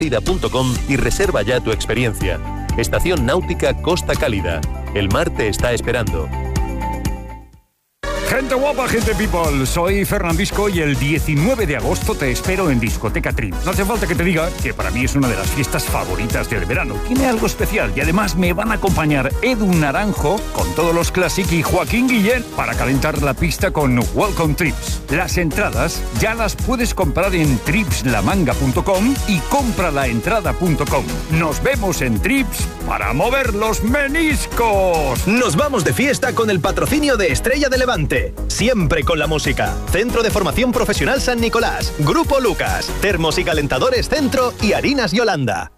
cálida.com y reserva ya tu experiencia. Estación Náutica Costa Cálida. El mar te está esperando. Gente guapa, gente people, soy Fernandisco y el 19 de agosto te espero en Discoteca Trips. No hace falta que te diga que para mí es una de las fiestas favoritas del verano. Tiene algo especial y además me van a acompañar Edu Naranjo con todos los Classic y Joaquín Guillén para calentar la pista con Welcome Trips. Las entradas ya las puedes comprar en tripslamanga.com y compralaentrada.com. Nos vemos en Trips para mover los meniscos. Nos vamos de fiesta con el patrocinio de Estrella de Levante. Siempre con la música. Centro de Formación Profesional San Nicolás, Grupo Lucas, Termos y Calentadores Centro y Harinas Yolanda.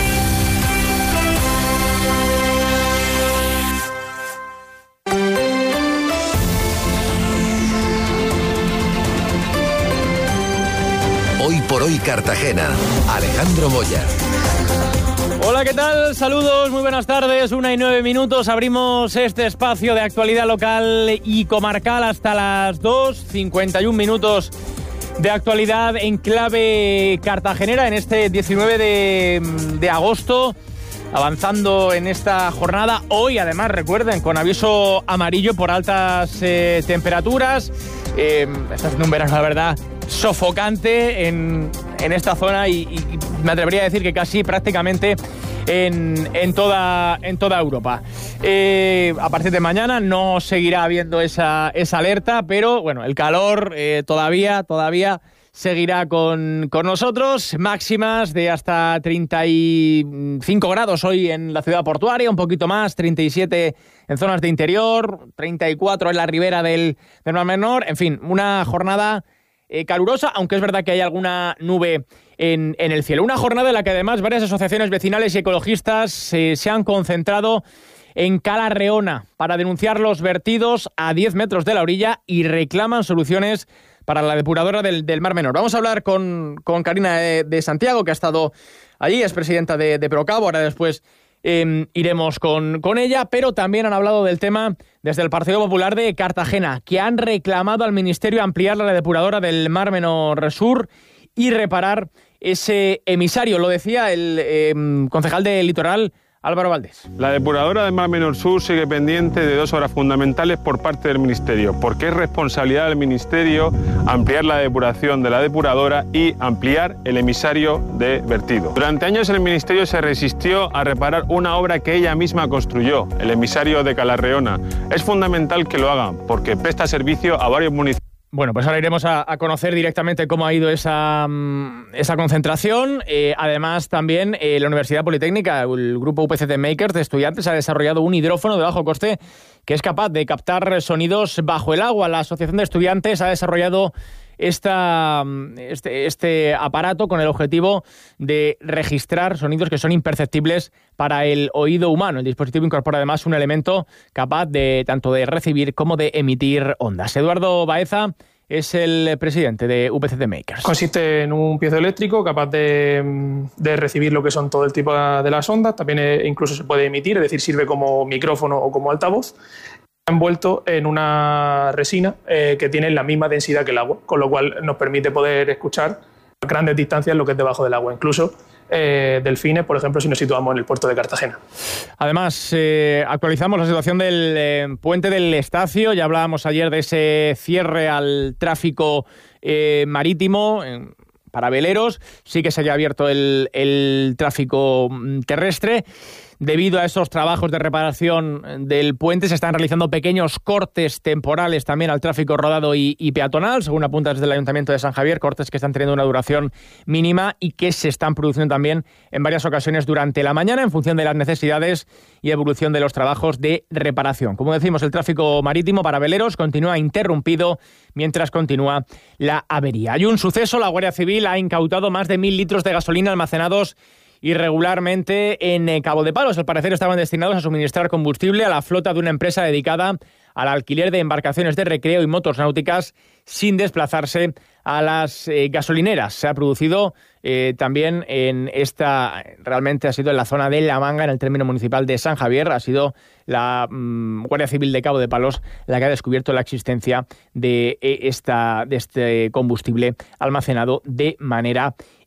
Hoy por hoy Cartagena. Alejandro Moya. Hola, ¿qué tal? Saludos, muy buenas tardes. 1:09. Abrimos este espacio de actualidad local y comarcal hasta las 2. 51 minutos de actualidad en clave cartagenera en este 19 de agosto. Avanzando en esta jornada. Hoy, además, recuerden, con aviso amarillo por altas temperaturas. Está siendo un verano, la verdad, sofocante en esta zona y me atrevería a decir que casi prácticamente en toda Europa. A partir de mañana no seguirá habiendo esa alerta, pero bueno, el calor todavía seguirá con nosotros. Máximas de hasta 35 grados hoy en la ciudad portuaria, un poquito más, 37 en zonas de interior, 34 en la ribera del Mar Menor. En fin, una jornada calurosa, aunque es verdad que hay alguna nube en el cielo. Una jornada en la que además varias asociaciones vecinales y ecologistas se han concentrado en Cala Reona para denunciar los vertidos a 10 metros de la orilla y reclaman soluciones para la depuradora del Mar Menor. Vamos a hablar con Karina de Santiago, que ha estado allí, es presidenta de Procabo. Ahora después iremos con ella, pero también han hablado del tema desde el Partido Popular de Cartagena, que han reclamado al Ministerio ampliar la depuradora del Mar Menor Sur y reparar ese emisario. Lo decía el concejal de Litoral, Álvaro Valdés. La depuradora del Mar Menor Sur sigue pendiente de 2 obras fundamentales por parte del Ministerio, porque es responsabilidad del Ministerio ampliar la depuración de la depuradora y ampliar el emisario de vertido. Durante años el Ministerio se resistió a reparar una obra que ella misma construyó, el emisario de Cala Reona. Es fundamental que lo hagan, porque presta servicio a varios municipios. Bueno, pues ahora iremos a conocer directamente cómo ha ido esa concentración. Además, también la Universidad Politécnica, el grupo UPCT Makers de estudiantes, ha desarrollado un hidrófono de bajo coste que es capaz de captar sonidos bajo el agua. La Asociación de Estudiantes ha desarrollado este aparato con el objetivo de registrar sonidos que son imperceptibles para el oído humano. El dispositivo incorpora además un elemento capaz de tanto de recibir como de emitir ondas. Eduardo Baeza es el presidente de UPCT Makers. Consiste en un piezoeléctrico capaz de recibir lo que son todo el tipo de las ondas. También incluso se puede emitir, es decir, sirve como micrófono o como altavoz. Envuelto en una resina que tiene la misma densidad que el agua, con lo cual nos permite poder escuchar a grandes distancias lo que es debajo del agua, incluso delfines, por ejemplo, si nos situamos en el puerto de Cartagena. Además, actualizamos la situación del puente del Estacio. Ya hablábamos ayer de ese cierre al tráfico marítimo para veleros. Sí que se haya abierto el tráfico terrestre. Debido a esos trabajos de reparación del puente, se están realizando pequeños cortes temporales también al tráfico rodado y peatonal, según apunta desde el Ayuntamiento de San Javier, cortes que están teniendo una duración mínima y que se están produciendo también en varias ocasiones durante la mañana en función de las necesidades y evolución de los trabajos de reparación. Como decimos, el tráfico marítimo para veleros continúa interrumpido mientras continúa la avería. Hay un suceso, la Guardia Civil ha incautado más de 1.000 litros de gasolina almacenados irregularmente en Cabo de Palos. Al parecer estaban destinados a suministrar combustible a la flota de una empresa dedicada al alquiler de embarcaciones de recreo y motos náuticas sin desplazarse a las gasolineras. Se ha producido también realmente ha sido en la zona de La Manga, en el término municipal de San Javier. Ha sido la Guardia Civil de Cabo de Palos la que ha descubierto la existencia de este combustible almacenado de manera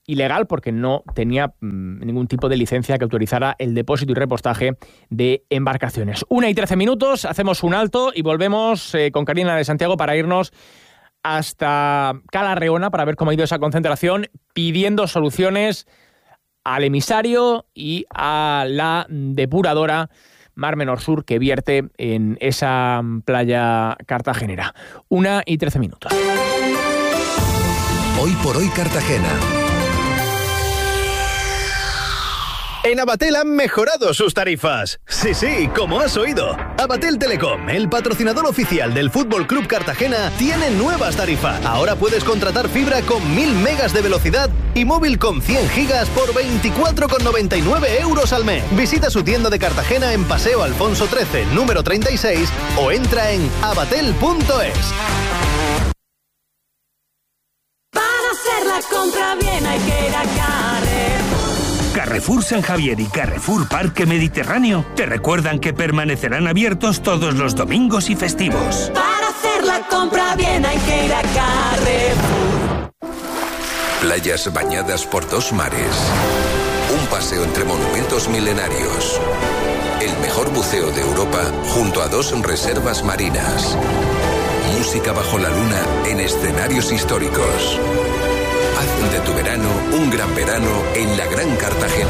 ilegal porque no tenía ningún tipo de licencia que autorizara el depósito y repostaje de embarcaciones. 1:13, hacemos un alto y volvemos con Karina de Santiago para irnos hasta Cala Reona para ver cómo ha ido esa concentración, pidiendo soluciones al emisario y a la depuradora Mar Menor Sur que vierte en esa playa cartagenera. 1:13. Hoy por hoy Cartagena. En Abatel han mejorado sus tarifas. Sí, como has oído. Abatel Telecom, el patrocinador oficial del Fútbol Club Cartagena, tiene nuevas tarifas. Ahora puedes contratar fibra con 1000 megas de velocidad y móvil con 100 gigas por 24,99 euros al mes. Visita su tienda de Cartagena en Paseo Alfonso XIII, número 36, o entra en abatel.es. Para hacer la compra bien hay que ir a Carrefour. Carrefour San Javier y Carrefour Parque Mediterráneo te recuerdan que permanecerán abiertos todos los domingos y festivos. Para hacer la compra bien hay que ir a Carrefour. Playas bañadas por dos mares. Un paseo entre monumentos milenarios. El mejor buceo de Europa junto a 2 reservas marinas. Música bajo la luna en escenarios históricos. Haz de tu verano un gran verano en la Gran Cartagena.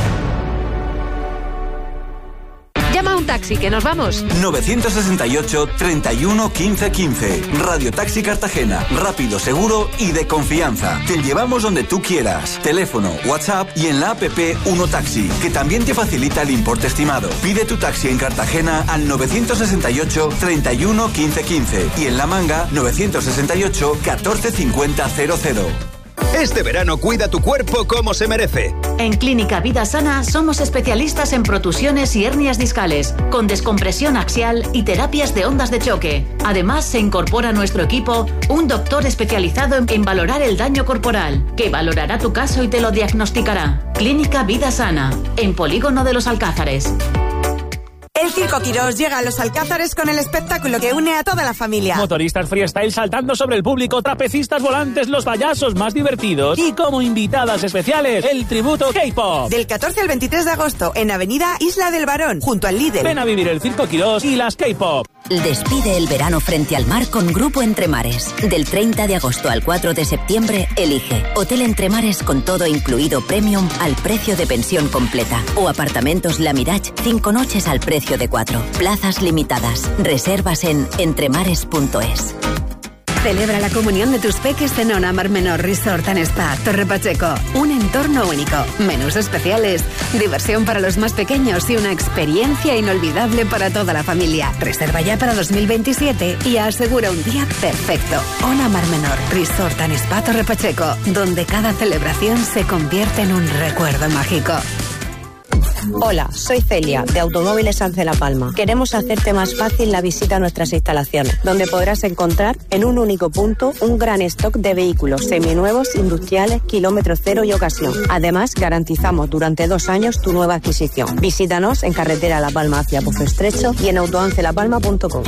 Llama a un taxi, que nos vamos. 968 31 15 15. Radio Taxi Cartagena. Rápido, seguro y de confianza. Te llevamos donde tú quieras. Teléfono, WhatsApp y en la app Uno Taxi, que también te facilita el importe estimado. Pide tu taxi en Cartagena al 968 31 15 15 y en La Manga 968 14 50 00. Este verano cuida tu cuerpo como se merece. En Clínica Vida Sana somos especialistas en protusiones y hernias discales, con descompresión axial y terapias de ondas de choque. Además, se incorpora a nuestro equipo un doctor especializado en valorar el daño corporal, que valorará tu caso y te lo diagnosticará. Clínica Vida Sana, en Polígono de los Alcázares. El Circo Quirós llega a Los Alcázares con el espectáculo que une a toda la familia. Motoristas freestyle saltando sobre el público, trapecistas volantes, los payasos más divertidos y como invitadas especiales, el tributo K-Pop. Del 14 al 23 de agosto en Avenida Isla del Barón, junto al Lidl. Ven a vivir el Circo Quirós y las K-Pop. Despide el verano frente al mar con Grupo Entremares. Del 30 de agosto al 4 de septiembre, elige Hotel Entremares con todo incluido premium al precio de pensión completa o apartamentos La Mirage 5 noches al precio de 4. Plazas limitadas. Reservas en entremares.es. Celebra la comunión de tus peques en Ona Mar Menor Resort and Spa, Torre Pacheco. Un entorno único, menús especiales, diversión para los más pequeños y una experiencia inolvidable para toda la familia. Reserva ya para 2027 y asegura un día perfecto. Ona Mar Menor Resort and Spa, Torre Pacheco, donde cada celebración se convierte en un recuerdo mágico. Hola, soy Celia, de Automóviles Sance La Palma. Queremos hacerte más fácil la visita a nuestras instalaciones, donde podrás encontrar en un único punto un gran stock de vehículos seminuevos, industriales, kilómetro cero y ocasión. Además, garantizamos durante 2 años tu nueva adquisición. Visítanos en carretera La Palma hacia Pozo Estrecho y en autoancelapalma.com.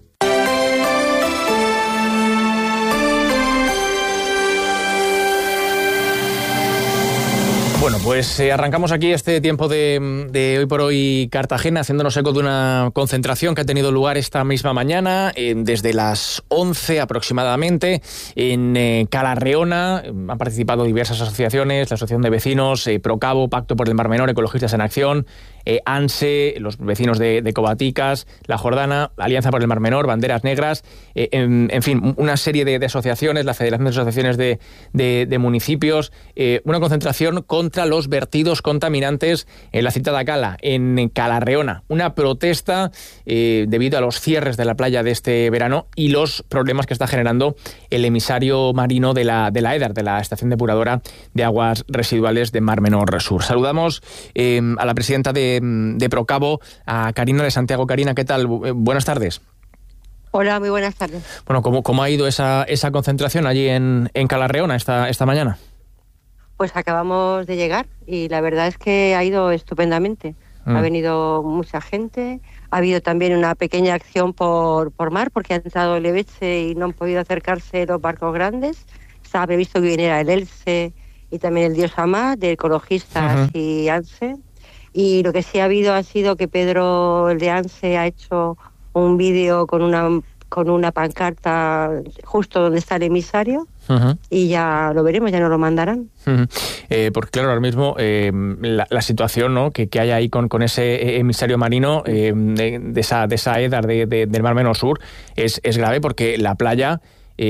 Bueno, pues arrancamos aquí este tiempo de Hoy por Hoy Cartagena, haciéndonos eco de una concentración que ha tenido lugar esta misma mañana, desde las 11 aproximadamente, en Cala Reona. Han participado diversas asociaciones, la Asociación de Vecinos, Procabo, Pacto por el Mar Menor, Ecologistas en Acción, ANSE, los vecinos de Covaticas, La Jordana, Alianza por el Mar Menor, Banderas Negras, en fin, una serie de asociaciones, la Federación de Asociaciones de Municipios, una concentración contra los vertidos contaminantes en la citada Cala, en Cala Reona. Una protesta debido a los cierres de la playa de este verano y los problemas que está generando el emisario marino de la EDAR, de la Estación Depuradora de Aguas Residuales de Mar Menor Sur. Saludamos a la presidenta de Procabo, a Karina de Santiago. Karina, ¿qué tal? Buenas tardes. Hola, muy buenas tardes. Bueno, ¿cómo ha ido esa concentración allí en Cala Reona esta mañana? Pues acabamos de llegar y la verdad es que ha ido estupendamente. Ha venido mucha gente, ha habido también una pequeña acción por mar porque ha entrado el Ebeche y no han podido acercarse los barcos grandes. Estaba previsto que viniera el ELSE y también el Dios Amá, de ecologistas y ANSE. Y lo que sí ha sido que Pedro, el de ANSE, ha hecho un vídeo con una pancarta justo donde está el emisario. Y ya lo veremos, ya nos lo mandarán. Porque claro, ahora mismo la situación, ¿no?, que hay ahí con ese emisario marino de esa EDAR del Mar Menor Sur es grave, porque la playa,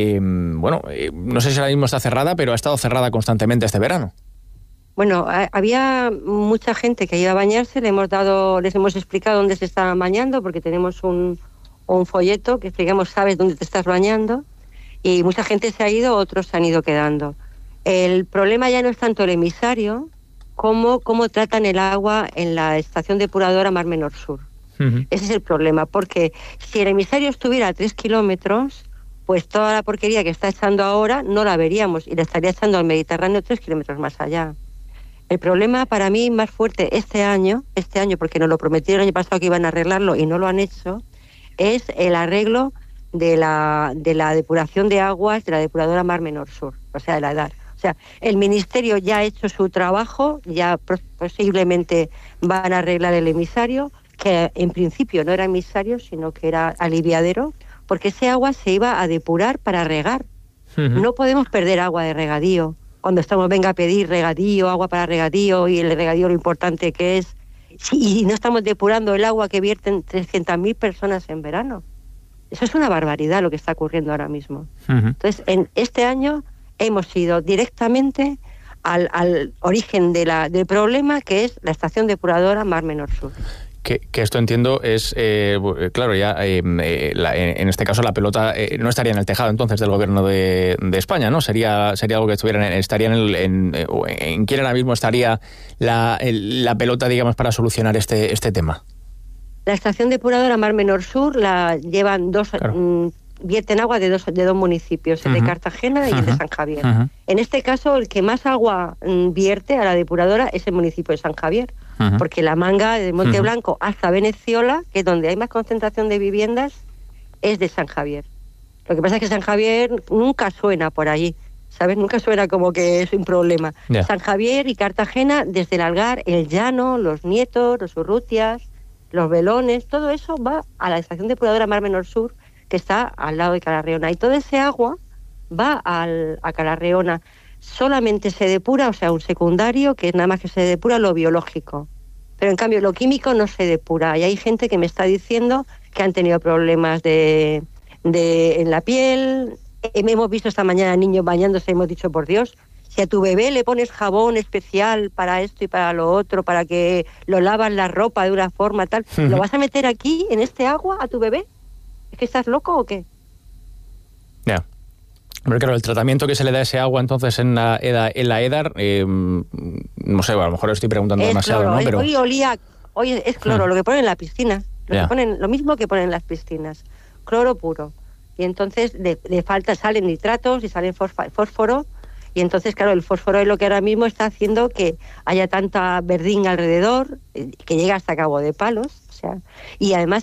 no sé si ahora mismo está cerrada, pero ha estado cerrada constantemente este verano. Bueno, había mucha gente que iba a bañarse, les hemos explicado dónde se estaban bañando, porque tenemos un folleto que explicamos, sabes dónde te estás bañando. Y mucha gente se ha ido, otros se han ido quedando. El problema ya no es tanto el emisario como cómo tratan el agua en la estación depuradora Mar Menor Sur. Ese es el problema, porque si el emisario estuviera a 3 kilómetros, pues toda la porquería que está echando ahora no la veríamos y la estaría echando al Mediterráneo 3 kilómetros más allá. El problema para mí más fuerte este año, porque nos lo prometieron el año pasado que iban a arreglarlo y no lo han hecho, es el arreglo de la depuración de aguas de la depuradora Mar Menor Sur, o sea, de la EDAR. O sea, el Ministerio ya ha hecho su trabajo, ya posiblemente van a arreglar el emisario, que en principio no era emisario, sino que era aliviadero, porque ese agua se iba a depurar para regar. No podemos perder agua de regadío. Cuando venga a pedir regadío, agua para regadío, y el regadío lo importante que es, y no estamos depurando el agua que vierten 300.000 personas en verano. Eso es una barbaridad lo que está ocurriendo ahora mismo. Entonces, en este año hemos ido directamente al origen del problema, que es la estación depuradora Mar Menor Sur. Que esto, entiendo, es, claro, ya en este caso la pelota no estaría en el tejado entonces del gobierno de España, ¿no? Sería algo que estaría en quién ahora mismo estaría la pelota, digamos, para solucionar este tema. La estación depuradora Mar Menor Sur la llevan vierten agua de dos municipios, el de Cartagena y el de San Javier. En este caso, el que más agua vierte a la depuradora es el municipio de San Javier, porque la manga de Monte Blanco hasta Veneciola, que es donde hay más concentración de viviendas, es de San Javier. Lo que pasa es que San Javier nunca suena por allí, ¿sabes? Nunca suena como que es un problema. San Javier y Cartagena, desde el Algar, el Llano, los Nietos, los Urrutias, los Velones, todo eso va a la estación depuradora Mar Menor Sur, que está al lado de Calarreona, y todo ese agua va a Calarreona. Solamente se depura, o sea, un secundario, que es nada más que se depura lo biológico, pero en cambio lo químico no se depura, y hay gente que me está diciendo que han tenido problemas en la piel. Hemos visto esta mañana niños bañándose, hemos dicho, por Dios, si a tu bebé le pones jabón especial para esto y para lo otro, para que lo lavas la ropa de una forma tal, ¿lo vas a meter aquí, en este agua, a tu bebé? ¿Es que estás loco o qué? Ya. Pero claro, el tratamiento que se le da a ese agua entonces en la EDAR, no sé, a lo mejor estoy preguntando demasiado, cloro, ¿no? Pero hoy es cloro, lo que ponen en la piscina, lo mismo que ponen en las piscinas, cloro puro. Y entonces de falta salen nitratos y salen fósforo. Y entonces, claro, el fósforo es lo que ahora mismo está haciendo que haya tanta verdinga alrededor, que llega hasta Cabo de Palos. O sea, y además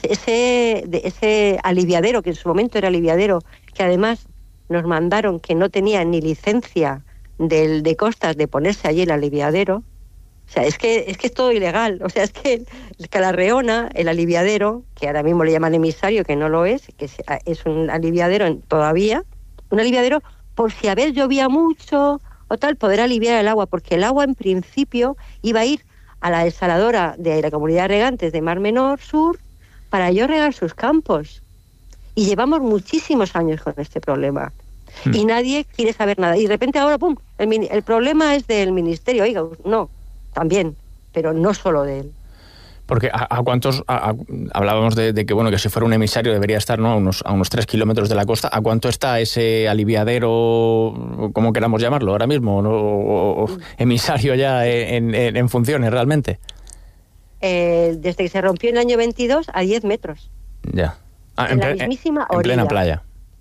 ese aliviadero, que en su momento era aliviadero, que además nos mandaron que no tenía ni licencia de Costas de ponerse allí el aliviadero. O sea, es que es todo ilegal. O sea, es que Calarreona, el aliviadero, que ahora mismo le llaman emisario, que no lo es, que es un aliviadero todavía, un aliviadero por si a ver llovía mucho o tal, poder aliviar el agua, porque el agua en principio iba a ir a la desaladora de la Comunidad de Regantes de Mar Menor Sur para yo regar sus campos. Y llevamos muchísimos años con este problema. Y nadie quiere saber nada. Y de repente ahora, ¡pum!, el problema es del Ministerio. Oiga, no, también, pero no solo de él. Porque a cuántos, hablábamos de que, bueno, que si fuera un emisario debería estar, ¿no?, a unos 3 kilómetros de la costa. ¿A cuánto está ese aliviadero, como queramos llamarlo ahora mismo, ¿no?, o emisario ya en funciones realmente? Desde que se rompió en el año 22 a 10 metros. Ya. En la mismísima orilla. En plena playa.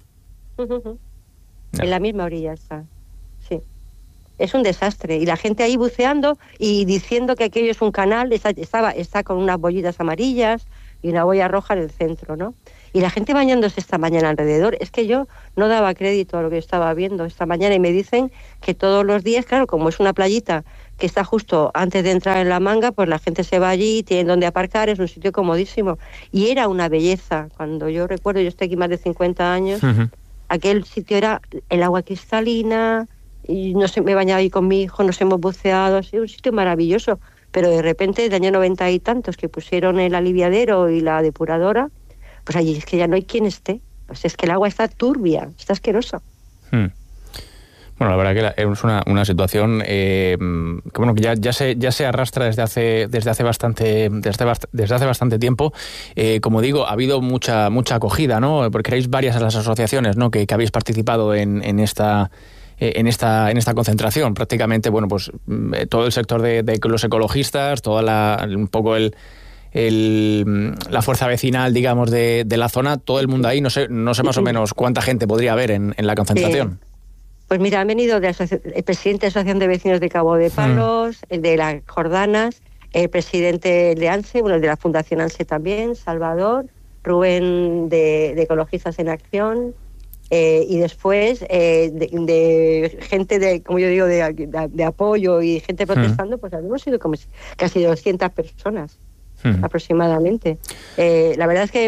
En la misma orilla está. Sí. Es un desastre. Y la gente ahí buceando y diciendo que aquello es un canal, está con unas bollitas amarillas y una boya roja en el centro, ¿no? Y la gente bañándose esta mañana alrededor. Es que yo no daba crédito a lo que estaba viendo esta mañana y me dicen que todos los días, claro, como es una playita que está justo antes de entrar en La Manga, pues la gente se va allí, tienen donde aparcar, es un sitio comodísimo. Y era una belleza. Cuando yo recuerdo, yo estoy aquí más de 50 años, aquel sitio era el agua cristalina, y no sé, me bañaba ahí con mi hijo, nos hemos buceado, ha sido un sitio maravilloso. Pero de repente, del año 90 y tantos, que pusieron el aliviadero y la depuradora, pues allí es que ya no hay quien esté. Pues es que el agua está turbia, está asquerosa. Bueno, la verdad que es una situación que bueno, que ya se arrastra desde hace bastante tiempo. Como digo, ha habido mucha acogida, ¿no? Porque erais varias las asociaciones, ¿no? que habéis participado en esta concentración. Prácticamente, bueno, pues todo el sector de los ecologistas, toda un poco la fuerza vecinal, digamos, de la zona, todo el mundo ahí. No sé más o menos cuánta gente podría haber en la concentración. Pues mira, han venido el presidente de la Asociación de Vecinos de Cabo de Palos, el de las Jordanas, el presidente de ANSE, el de la Fundación ANSE también, Salvador, Rubén de Ecologistas en Acción, y después de gente, como yo digo, de apoyo y gente protestando, pues hemos sido como casi 200 personas aproximadamente. La verdad es que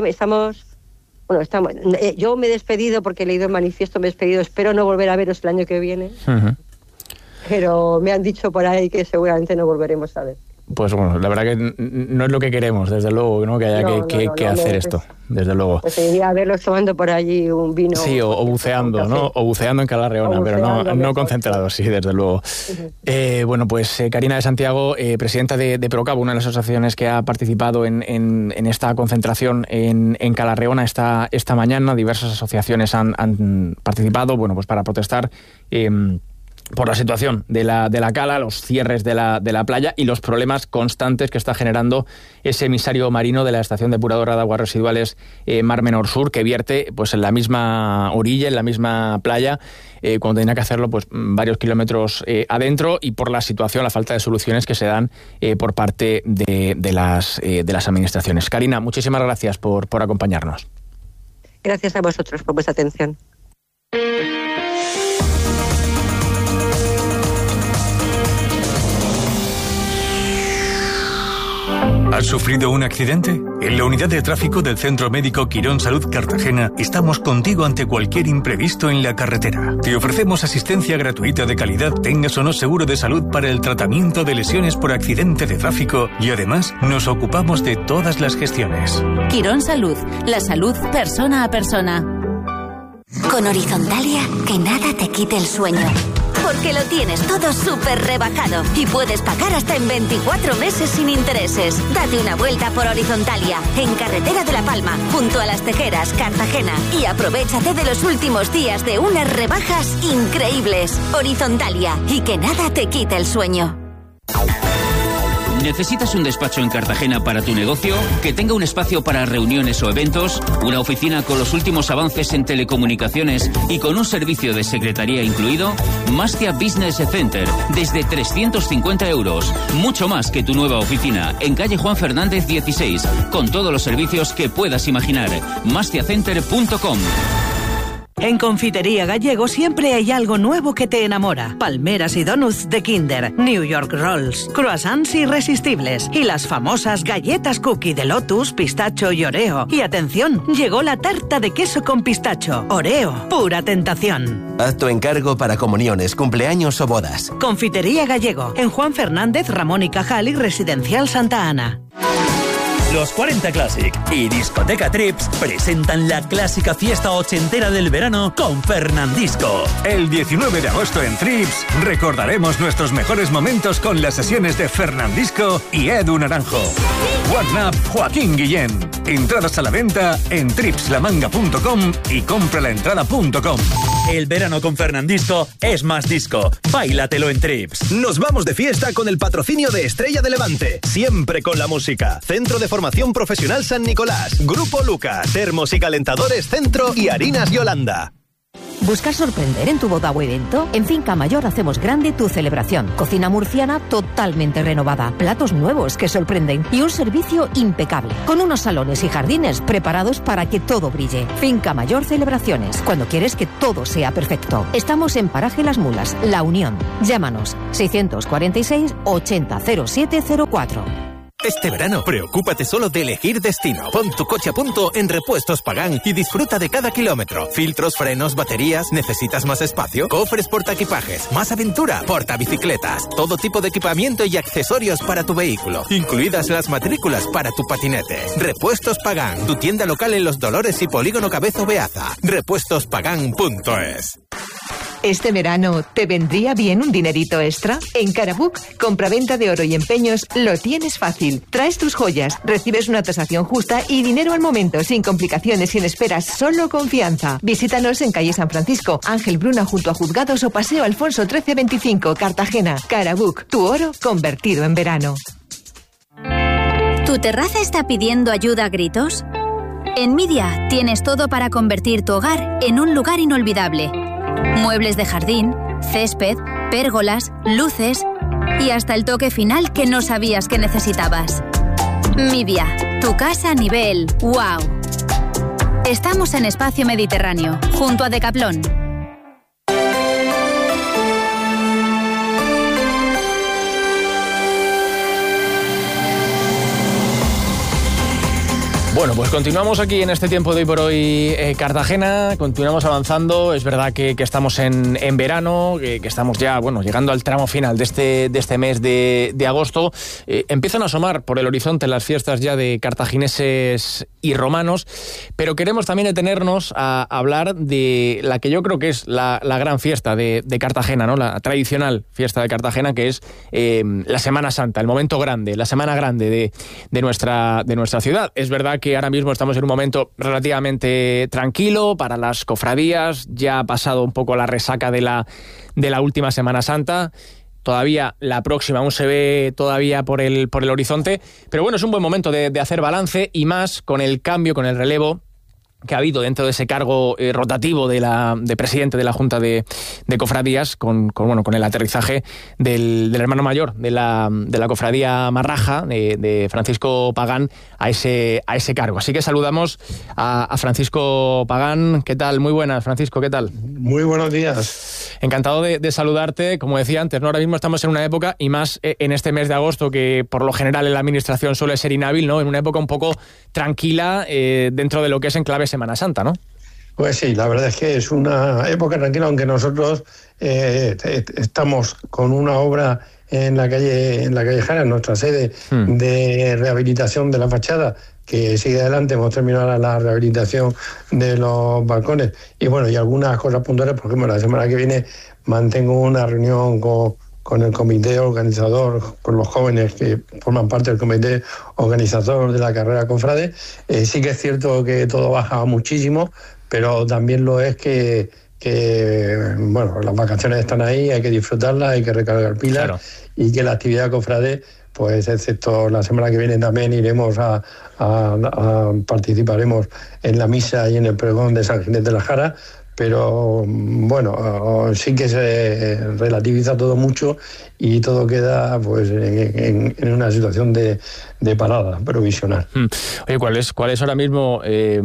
yo me he despedido porque he leído el manifiesto, me he despedido, espero no volver a veros el año que viene, pero me han dicho por ahí que seguramente no volveremos a ver. Pues bueno, la verdad que no es lo que queremos, desde luego, ¿no? Que haya que hacer esto, desde luego. Pues iría a verlos tomando por allí un vino. Sí, o buceando, ¿no? O buceando en Calarreona, pero no concentrados, sí, desde luego. Bueno, pues Karina de Santiago, presidenta de Procabo, una de las asociaciones que ha participado en esta concentración en Calarreona esta mañana. Diversas asociaciones han participado, bueno, pues para protestar por la situación de la cala, los cierres de la playa y los problemas constantes que está generando ese emisario marino de la estación depuradora de aguas residuales Mar Menor Sur, que vierte pues en la misma orilla, en la misma playa, cuando tenía que hacerlo pues varios kilómetros adentro, y por la situación, la falta de soluciones que se dan por parte de las administraciones. Karina, muchísimas gracias por acompañarnos. Gracias a vosotros por vuestra atención. ¿Has sufrido un accidente? En la unidad de tráfico del Centro Médico Quirón Salud Cartagena estamos contigo ante cualquier imprevisto en la carretera. Te ofrecemos asistencia gratuita de calidad, tengas o no seguro de salud, para el tratamiento de lesiones por accidente de tráfico, y además nos ocupamos de todas las gestiones. Quirón Salud, la salud persona a persona. Con Horizontalia, que nada te quite el sueño. Porque lo tienes todo súper rebajado y puedes pagar hasta en 24 meses sin intereses. Date una vuelta por Horizontalia, en Carretera de La Palma, junto a Las Tejeras, Cartagena, y aprovéchate de los últimos días de unas rebajas increíbles. Horizontalia, y que nada te quite el sueño. ¿Necesitas un despacho en Cartagena para tu negocio? ¿Que tenga un espacio para reuniones o eventos? ¿Una oficina con los últimos avances en telecomunicaciones y con un servicio de secretaría incluido? Mastia Business Center, desde 350 euros. Mucho más que tu nueva oficina, en calle Juan Fernández 16, con todos los servicios que puedas imaginar. mastiacenter.com. En Confitería Gallego siempre hay algo nuevo que te enamora. Palmeras y donuts de Kinder, New York Rolls, croissants irresistibles y las famosas galletas cookie de Lotus, pistacho y Oreo. Y atención, llegó la tarta de queso con pistacho. Oreo, pura tentación. Haz tu encargo para comuniones, cumpleaños o bodas. Confitería Gallego, en Juan Fernández, Ramón y Cajal y Residencial Santa Ana. Los 40 Classic y Discoteca Trips presentan la clásica fiesta ochentera del verano con Fernandisco. El 19 de agosto en Trips recordaremos nuestros mejores momentos con las sesiones de Fernandisco y Edu Naranjo. Warn Up Joaquín Guillén. Entradas a la venta en tripslamanga.com y compralaentrada.com. El verano con Fernandisco es más disco. Báilatelo en Trips. Nos vamos de fiesta con el patrocinio de Estrella de Levante. Siempre con la música. Centro de Formación Profesional San Nicolás. Grupo Luca. Termos y calentadores Centro y Harinas Yolanda. ¿Buscas sorprender en tu boda o evento? En Finca Mayor hacemos grande tu celebración. Cocina murciana totalmente renovada, platos nuevos que sorprenden y un servicio impecable, con unos salones y jardines preparados para que todo brille. Finca Mayor Celebraciones, cuando quieres que todo sea perfecto. Estamos en Paraje Las Mulas, La Unión. Llámanos 646 80 0704. Este verano, preocúpate solo de elegir destino. Pon tu coche a punto en Repuestos Pagán y disfruta de cada kilómetro. Filtros, frenos, baterías. ¿Necesitas más espacio? Cofres portaequipajes, más aventura, portabicicletas, todo tipo de equipamiento y accesorios para tu vehículo, incluidas las matrículas para tu patinete. Repuestos Pagán, tu tienda local en Los Dolores y Polígono Cabezo Beaza. repuestospagan.es. ¿Este verano te vendría bien un dinerito extra? En Carabook, compraventa de oro y empeños, lo tienes fácil. Traes tus joyas, recibes una tasación justa y dinero al momento, sin complicaciones, sin esperas, solo confianza. Visítanos en calle San Francisco, Ángel Bruna junto a Juzgados o Paseo Alfonso 1325, Cartagena. Carabook, tu oro convertido en verano. ¿Tu terraza está pidiendo ayuda a gritos? En Midia tienes todo para convertir tu hogar en un lugar inolvidable. Muebles de jardín, césped, pérgolas, luces y hasta el toque final que no sabías que necesitabas. Midia, tu casa a nivel ¡wow! Estamos en Espacio Mediterráneo, junto a Decathlon. Bueno, pues continuamos aquí en este tiempo de Hoy por Hoy Cartagena, continuamos avanzando. Es verdad que estamos en verano, que estamos ya llegando al tramo final de este mes de agosto. Empiezan a asomar por el horizonte las fiestas ya de cartagineses y romanos, pero queremos también detenernos a hablar de la que yo creo que es la gran fiesta de Cartagena, ¿no? La tradicional fiesta de Cartagena, que es la Semana Santa, el momento grande, la semana grande de nuestra ciudad. Es verdad que ahora mismo estamos en un momento relativamente tranquilo para las cofradías, ya ha pasado un poco la resaca de la última Semana Santa. Todavía la próxima aún se ve todavía por el horizonte, pero bueno, es un buen momento de hacer balance, y más con el cambio, con el relevo que ha habido dentro de ese cargo rotativo de presidente de la Junta de Cofradías, con el aterrizaje del hermano mayor de la cofradía Marraja, de Francisco Pagán, a ese cargo. Así que saludamos a Francisco Pagán. ¿Qué tal? Muy buenas, Francisco, ¿qué tal? Muy buenos días. Encantado de saludarte. Como decía antes, ¿no? Ahora mismo estamos en una época, y más en este mes de agosto, que por lo general en la administración suele ser inhábil, ¿no? En una época un poco tranquila dentro de lo que es en clave Semana Santa, ¿no? Pues sí, la verdad es que es una época tranquila, aunque nosotros estamos con una obra en la calle Jara, en nuestra sede de rehabilitación de la fachada, que sigue adelante. Hemos terminado la rehabilitación de los balcones y algunas cosas puntuales. Por ejemplo, la semana que viene mantengo una reunión con el comité organizador, con los jóvenes que forman parte del comité organizador de la carrera Cofrade. Sí que es cierto que todo baja muchísimo, pero también lo es que las vacaciones están ahí, hay que disfrutarlas, hay que recargar pilas, claro. Y que la actividad Cofrade, pues excepto la semana que viene también iremos participaremos en la misa y en el pregón de San Ginés de la Jara. Pero sí que se relativiza todo mucho y todo queda pues en una situación de parada provisional. Oye, ¿cuál es ahora mismo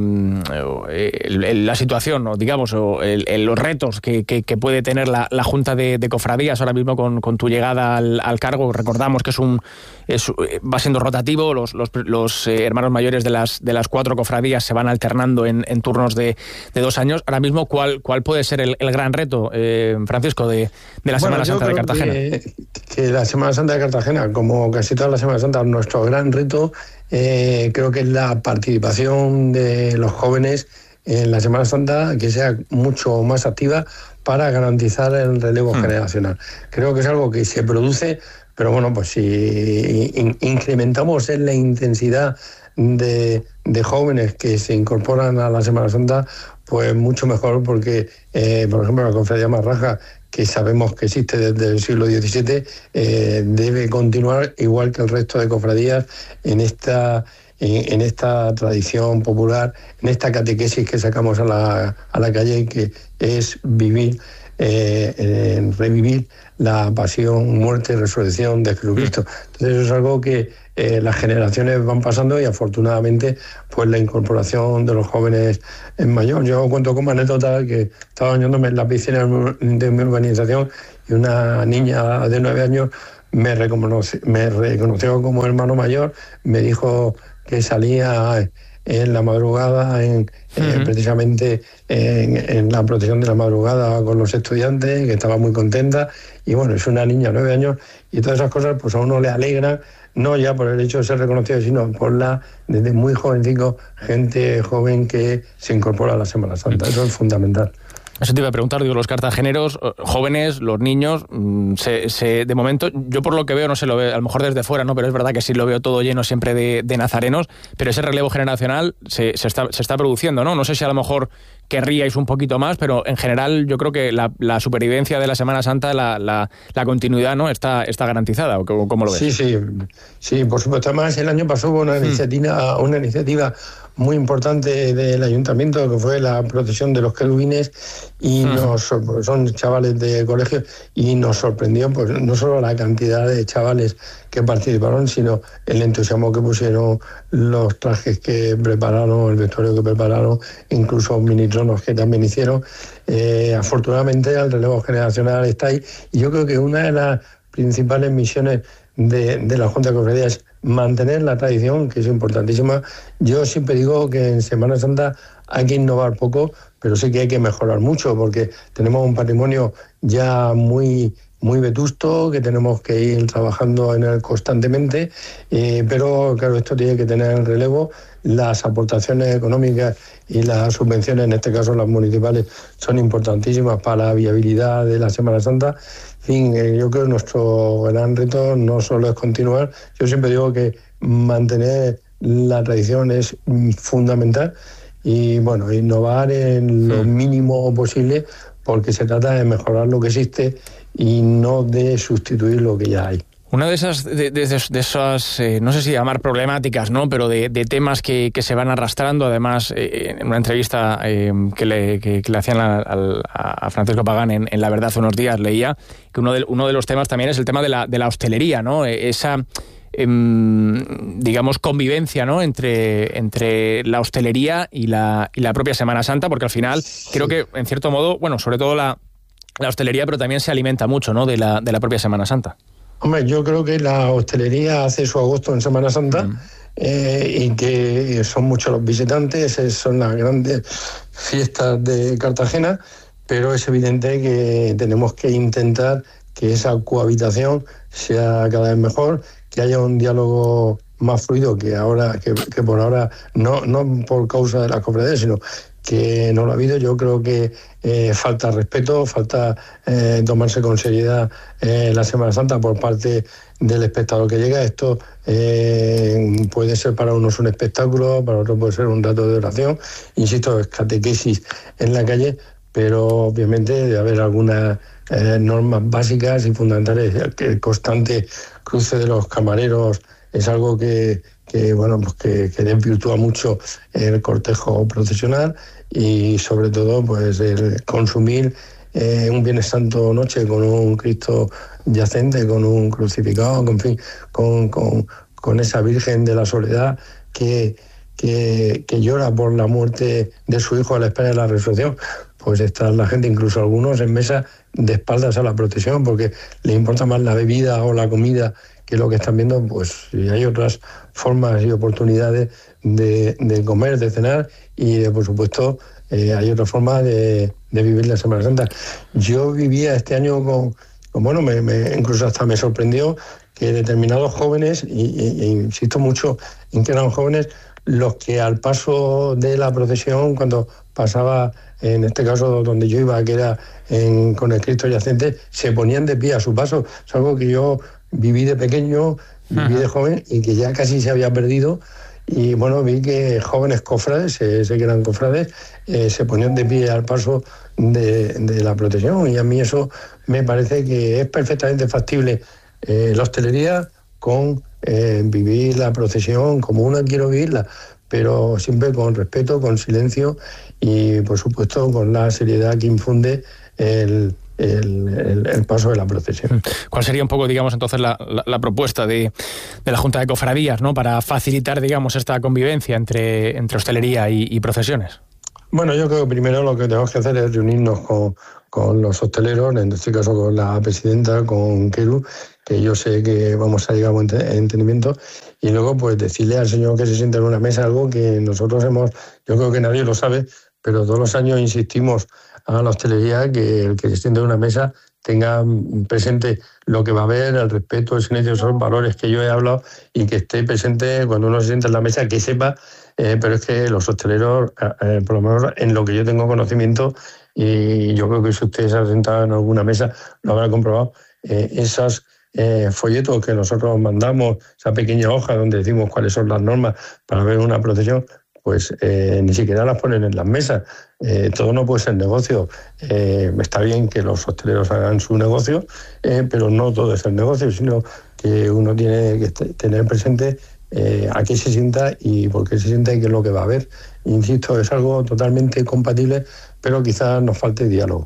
la situación, o digamos, los retos que puede tener la Junta de Cofradías ahora mismo con tu llegada al cargo? Recordamos que va siendo rotativo, los hermanos mayores de las 4 cofradías se van alternando en turnos de 2 años. Ahora mismo, ¿cuál puede ser el gran reto, Francisco, de la Semana Santa de Cartagena? Que la Semana Santa de Cartagena, como casi toda la Semana Santa, nuestro gran reto creo que es la participación de los jóvenes en la Semana Santa, que sea mucho más activa para garantizar el relevo generacional. Creo que es algo que se produce, pero pues si incrementamos en la intensidad de jóvenes que se incorporan a la Semana Santa, pues mucho mejor, porque por ejemplo la cofradía Marraja, que sabemos que existe desde el siglo XVII, debe continuar igual que el resto de cofradías en esta en esta tradición popular, en esta catequesis que sacamos a la calle, que es vivir, revivir la pasión, muerte y resurrección de Jesucristo. Entonces eso es algo que las generaciones van pasando y afortunadamente pues la incorporación de los jóvenes es mayor. Yo cuento como anécdota que estaba bañándome en la piscina de mi urbanización y una niña de 9 años me reconoció como hermano mayor, me dijo que salía en la madrugada, precisamente en la protección de la madrugada con los estudiantes, que estaba muy contenta, y bueno, es una niña de 9 años, y todas esas cosas pues a uno le alegran, no ya por el hecho de ser reconocido, sino por desde muy jovencico, gente joven que se incorpora a la Semana Santa. Eso es fundamental. Eso te iba a preguntar, digo, los cartageneros, jóvenes, los niños, de momento, yo por lo que veo, no sé, lo veo, a lo mejor desde fuera, ¿no? Pero es verdad que sí lo veo todo lleno siempre de nazarenos, pero ese relevo generacional se está produciendo, ¿no? No sé si a lo mejor querríais un poquito más, pero en general yo creo que la supervivencia de la Semana Santa, la continuidad, ¿no? Está garantizada, ¿o cómo lo ves? Sí, por supuesto. Además, el año pasado hubo una iniciativa muy importante del ayuntamiento, que fue la procesión de los querubines, y son chavales de colegio, y nos sorprendió pues no solo la cantidad de chavales que participaron, sino el entusiasmo que pusieron, los trajes que prepararon, el vestuario que prepararon, incluso mini tronos que también hicieron. Afortunadamente el relevo generacional está ahí, y yo creo que una de las principales misiones de la Junta de Cofradías es mantener la tradición, que es importantísima. Yo siempre digo que en Semana Santa hay que innovar poco, pero sí que hay que mejorar mucho, porque tenemos un patrimonio ya muy vetusto, que tenemos que ir trabajando en él constantemente, pero claro, esto tiene que tener el relevo. Las aportaciones económicas y las subvenciones, en este caso las municipales, son importantísimas para la viabilidad de la Semana Santa. En fin, yo creo que nuestro gran reto no solo es continuar, yo siempre digo que mantener la tradición es fundamental, y bueno, innovar en lo mínimo posible, porque se trata de mejorar lo que existe y no de sustituir lo que ya hay. Una de esas, no sé si llamar problemáticas, ¿no? Pero de temas que se van arrastrando, además, en una entrevista que le hacían a Francisco Pagán en La Verdad hace unos días, leía que uno de los temas también es el tema de la hostelería, ¿no? Esa, digamos, convivencia, ¿no? entre la hostelería y la propia Semana Santa, porque al final creo que, en cierto modo, bueno, sobre todo la hostelería, pero también se alimenta mucho, ¿no? de la propia Semana Santa. Hombre, yo creo que la hostelería hace su agosto en Semana Santa, y que son muchos los visitantes, son las grandes fiestas de Cartagena, pero es evidente que tenemos que intentar que esa cohabitación sea cada vez mejor, que haya un diálogo más fluido que por ahora, no por causa de las cofradías, sino que no lo ha habido. Yo creo que falta respeto, falta tomarse con seriedad la Semana Santa por parte del espectador que llega. Esto puede ser para unos un espectáculo, para otros puede ser un rato de oración. Insisto, es catequesis en la calle, pero obviamente debe haber algunas normas básicas y fundamentales. El constante cruce de los camareros es algo que desvirtúa mucho el cortejo procesional, y sobre todo pues el consumir un Viernes Santo noche con un Cristo yacente, con un crucificado, en fin, con esa Virgen de la Soledad que llora por la muerte de su hijo a la espera de la resurrección. Pues está la gente, incluso algunos en mesa, de espaldas a la procesión, porque le importa más la bebida o la comida que lo que están viendo. Pues hay otras formas y oportunidades de comer, de cenar, y por supuesto hay otra forma de vivir la Semana Santa. Yo vivía este año incluso hasta me sorprendió que determinados jóvenes, e insisto mucho en que eran jóvenes, los que al paso de la procesión, cuando pasaba, en este caso donde yo iba, que era con el Cristo yacente, se ponían de pie a su paso. Es algo que yo viví de pequeño, viví de joven, y que ya casi se había perdido. Y bueno, vi que jóvenes cofrades, sé que eran cofrades, se ponían de pie al paso de la procesión, y a mí eso me parece que es perfectamente factible. La hostelería, con vivir la procesión como uno quiero vivirla, pero siempre con respeto, con silencio y, por supuesto, con la seriedad que infunde el paso de la procesión. ¿Cuál sería un poco, digamos, entonces la propuesta de la Junta de Cofradías, ¿no?, para facilitar, digamos, esta convivencia entre hostelería y procesiones? Bueno, yo creo que primero lo que tenemos que hacer es reunirnos con los hosteleros, en este caso con la presidenta, con Queru, que yo sé que vamos a llegar a buen entendimiento, y luego pues decirle al señor que se siente en una mesa algo que nosotros yo creo que nadie lo sabe, pero todos los años insistimos a la hostelería que el que se siente en una mesa tenga presente lo que va a haber, el respeto, el silencio, esos valores que yo he hablado, y que esté presente cuando uno se sienta en la mesa, que sepa, pero es que los hosteleros, por lo menos en lo que yo tengo conocimiento, y yo creo que si usted se ha sentado en alguna mesa lo habrá comprobado, esos folletos que nosotros mandamos, esa pequeña hoja donde decimos cuáles son las normas para ver una procesión, pues ni siquiera las ponen en las mesas. Todo no puede ser negocio. Está bien que los hosteleros hagan su negocio, pero no todo es el negocio, sino que uno tiene que tener presente a qué se sienta y por qué se sienta y qué es lo que va a haber. Insisto, es algo totalmente compatible, pero quizás nos falte diálogo.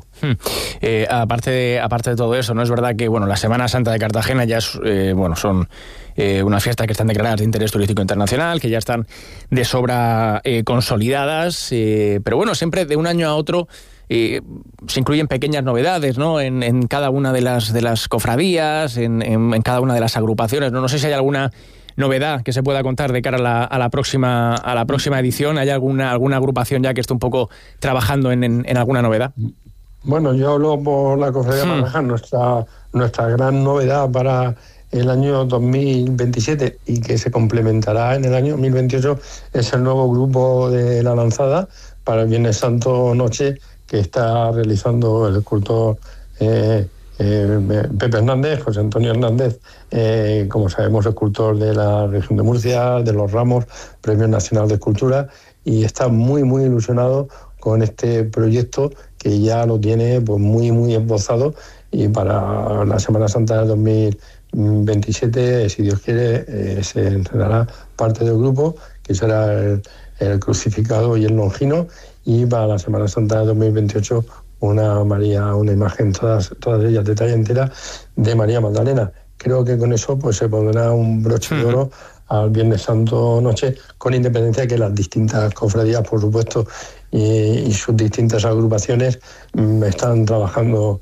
Aparte de todo eso, ¿no? Es verdad que la Semana Santa de Cartagena ya es, son unas fiestas que están declaradas de interés turístico internacional, que ya están de sobra consolidadas, pero siempre de un año a otro se incluyen pequeñas novedades, ¿no?, en cada una de las cofradías, en cada una de las agrupaciones. No sé si hay alguna novedad que se pueda contar de cara a la próxima edición. ¿Hay alguna agrupación ya que esté un poco trabajando en alguna novedad? Bueno, yo hablo por la Cofradía Marraja. Nuestra gran novedad para el año 2027 y que se complementará en el año 2028 es el nuevo grupo de la lanzada para el Viernes Santo Noche que está realizando el escultor Pepe Hernández, José Antonio Hernández, como sabemos, escultor de la región de Murcia, de Los Ramos, Premio Nacional de Escultura, y está muy, muy ilusionado con este proyecto que ya lo tiene pues muy, muy esbozado, y para la Semana Santa de 2027, si Dios quiere, se entrenará parte del grupo, que será el crucificado y el longino, y para la Semana Santa de 2028 una imagen, todas ellas de talla entera, de María Magdalena. Creo que con eso pues se pondrá un broche de oro al Viernes Santo Noche, con independencia de que las distintas cofradías, por supuesto, y sus distintas agrupaciones están trabajando,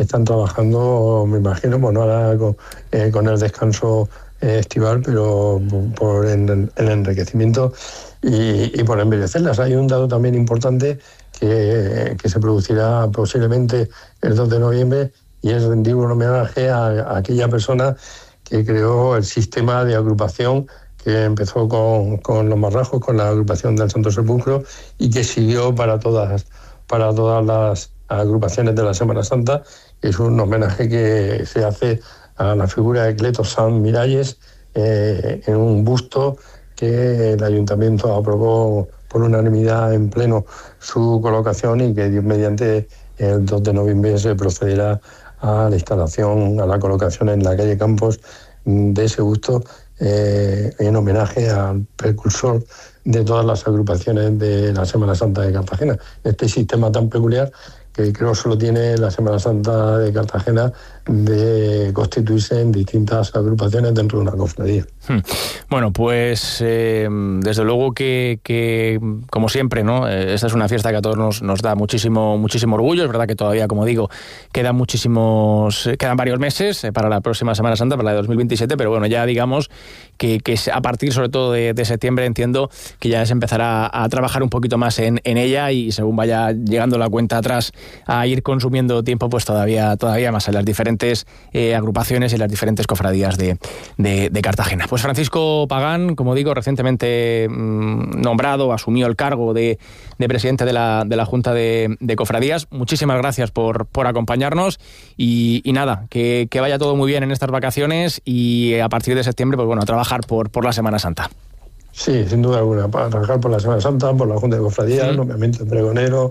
me imagino, ahora con el descanso estival, pero por el enriquecimiento y por embellecerlas. Hay un dato también importante que se producirá posiblemente el 2 de noviembre, y es rendir un homenaje a aquella persona que creó el sistema de agrupación que empezó con los Marrajos, con la agrupación del Santo Sepulcro, y que siguió para todas las agrupaciones de la Semana Santa. Es un homenaje que se hace a la figura de Cleto Sanz Miralles en un busto que el Ayuntamiento aprobó por unanimidad en pleno su colocación, y que Dios mediante el 2 de noviembre se procederá a la instalación, a la colocación en la calle Campos de ese busto en homenaje al precursor de todas las agrupaciones de la Semana Santa de Cartagena. Este sistema tan peculiar que creo solo tiene la Semana Santa de Cartagena, de constituirse en distintas agrupaciones dentro de una cofradía. Bueno, pues desde luego que como siempre, ¿no? Esta es una fiesta que a todos nos da muchísimo orgullo. Es verdad que todavía, como digo, quedan varios meses para la próxima Semana Santa, para la de 2027, pero bueno, ya digamos que a partir sobre todo de septiembre entiendo que ya se empezará a trabajar un poquito más en ella, y según vaya llegando la cuenta atrás a ir consumiendo tiempo, pues todavía más en las diferentes agrupaciones y las diferentes cofradías de Cartagena. Pues Francisco Pagán, como digo, recientemente nombrado, asumió el cargo de presidente de la Junta de Cofradías. Muchísimas gracias por acompañarnos, y nada, que vaya todo muy bien en estas vacaciones, y a partir de septiembre, pues bueno, a trabajar por la Semana Santa. Sí, sin duda alguna, para trabajar por la Semana Santa, por la Junta de Cofradías, obviamente el pregonero,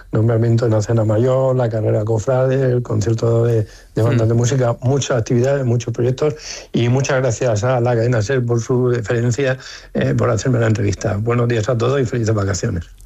nombramiento en la Cena Mayor, la carrera Cofrade, el concierto de bandas de música, muchas actividades, muchos proyectos, y muchas gracias a la cadena SER por su deferencia, por hacerme la entrevista. Buenos días a todos y felices vacaciones.